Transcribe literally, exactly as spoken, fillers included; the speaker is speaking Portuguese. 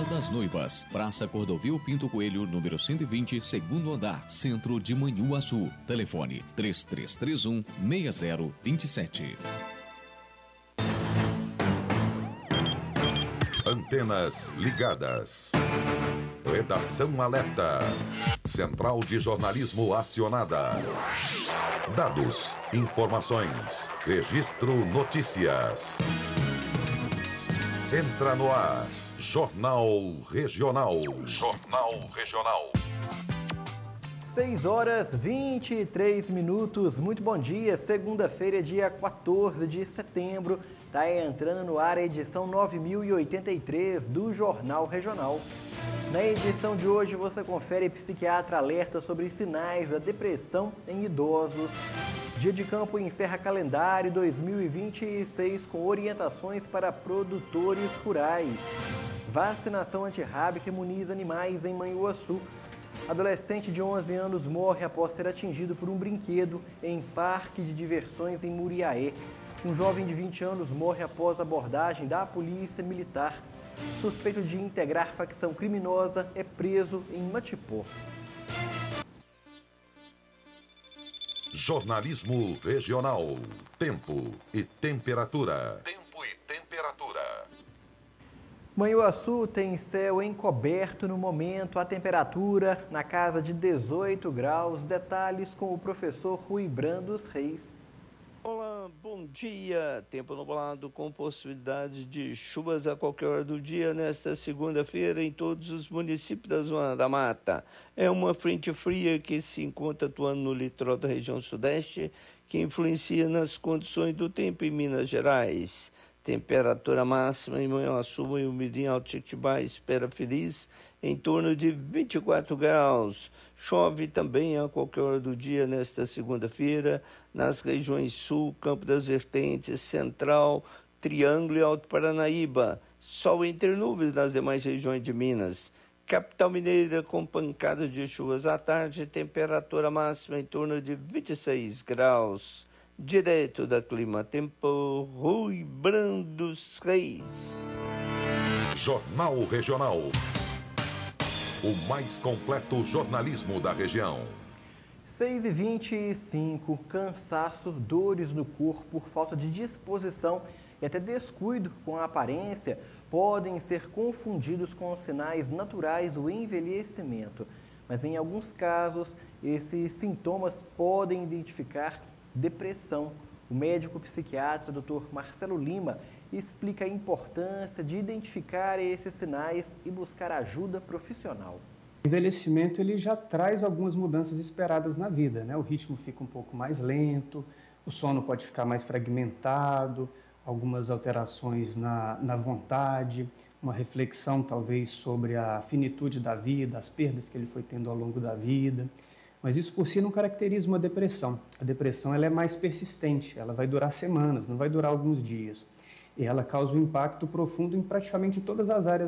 Vila das Noivas, Praça Cordovil Pinto Coelho, número cento e vinte, segundo andar, Centro de Manhuaçu. Telefone três três três um, seis zero dois sete. Antenas ligadas. Redação alerta. Central de jornalismo acionada. Dados, informações, registro notícias. Entra no ar. Jornal Regional. Jornal Regional. seis horas e vinte e três minutos. Muito bom dia. Segunda-feira, dia quatorze de setembro. Está entrando no ar a edição nove mil e oitenta e três do Jornal Regional. Na edição de hoje você confere psiquiatra alerta sobre sinais da depressão em idosos. Dia de Campo encerra calendário dois mil e vinte e seis com orientações para produtores rurais. Vacinação antirrábica imuniza animais em Manhuaçu. Adolescente de onze anos morre após ser atingido por um brinquedo em parque de diversões em Muriaé. Um jovem de vinte anos morre após abordagem da polícia militar. Suspeito de integrar facção criminosa é preso em Matipó. Jornalismo Regional. Tempo e temperatura. Tempo e temperatura. Manhuaçu tem céu encoberto no momento, a temperatura na casa de dezoito graus. Detalhes com o professor Rui Brandos Reis. Olá, bom dia. Tempo nublado com possibilidade de chuvas a qualquer hora do dia nesta segunda-feira em todos os municípios da Zona da Mata. É uma frente fria que se encontra atuando no litoral da região sudeste, que influencia nas condições do tempo em Minas Gerais. Temperatura máxima em Manhuaçu e Umirim, Altiquitibá, Espera Feliz, em torno de vinte e quatro graus. Chove também a qualquer hora do dia nesta segunda-feira nas regiões Sul, Campo das Vertentes, Central, Triângulo e Alto Paranaíba. Sol entre nuvens nas demais regiões de Minas. Capital Mineira com pancadas de chuvas à tarde, temperatura máxima em torno de vinte e seis graus. Direto da Clima Tempo, Rui Brandos Reis. Jornal Regional. O mais completo jornalismo da região. seis e vinte e cinco. Cansaço, dores no corpo, falta de disposição e até descuido com a aparência podem ser confundidos com os sinais naturais do envelhecimento. Mas em alguns casos, esses sintomas podem identificar depressão. O médico psiquiatra doutor Marcelo Lima explica a importância de identificar esses sinais e buscar ajuda profissional. O envelhecimento ele já traz algumas mudanças esperadas na vida, né? O ritmo fica um pouco mais lento, o sono pode ficar mais fragmentado, algumas alterações na, na vontade, uma reflexão talvez sobre a finitude da vida, as perdas que ele foi tendo ao longo da vida. Mas isso por si não caracteriza uma depressão. A depressão ela é mais persistente, ela vai durar semanas, não vai durar alguns dias. E ela causa um impacto profundo em praticamente todas as áreas